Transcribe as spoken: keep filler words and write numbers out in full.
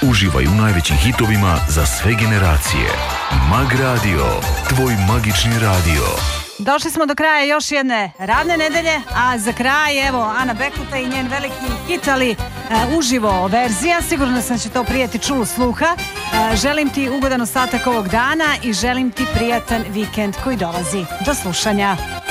Uživaj u najvećim hitovima za sve generacije. Mag Radio, tvoj magični radio. Došli smo do kraja još jedne radne nedelje, a za kraj evo Ana Bekuta i njen veliki hit, ali e, uživo verzija, sigurno sam će to prijeti čulu sluha. E, želim ti ugodan ostatak ovog dana i želim ti prijatan vikend koji dolazi. Do slušanja.